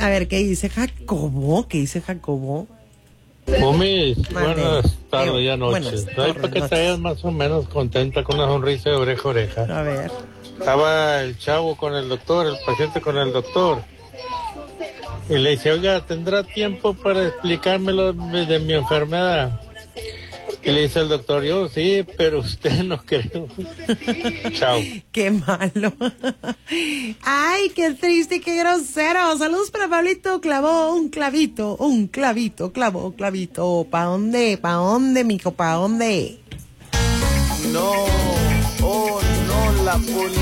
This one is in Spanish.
A ver, ¿qué dice Jacobo? ¿Qué dice Jacobo? Mami, Mande. buenas tardes, ya Buenas noches. Ay, tardes, para que te noches. vayas más o menos contenta con una sonrisa de oreja a oreja. A ver. Estaba el chavo con el doctor, el paciente con el doctor. Y le dice, oiga, ¿tendrá tiempo para explicármelo de mi enfermedad? Y le dice el doctor, yo sí, pero usted no creo. Chao. Qué malo. Ay, qué triste, qué grosero. Saludos para Pablito. Clavó un clavito, clavó, clavito. ¿Pa dónde, mijo? ¿Pa dónde? No, oh no, la policía.